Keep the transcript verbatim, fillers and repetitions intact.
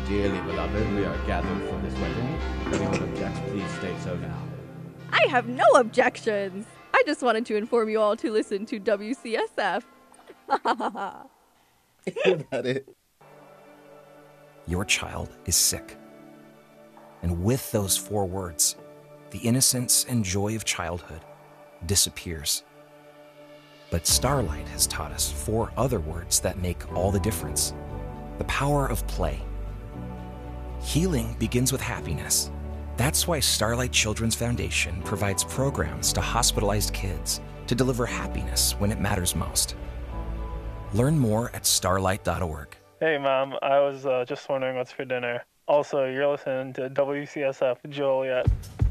dearly beloved, we are gathered for this wedding. If anyone objects, please state so now. I have no objections. I just wanted to inform you all to listen to W C S F. Is that it? Your child is sick. And with those four words, the innocence and joy of childhood disappears. But Starlight has taught us four other words that make all the difference. The power of play. Healing begins with happiness. That's why Starlight Children's Foundation provides programs to hospitalized kids to deliver happiness when it matters most. Learn more at starlight dot org. Hey, Mom, I was uh, just wondering what's for dinner. Also, you're listening to W C S F Joliet.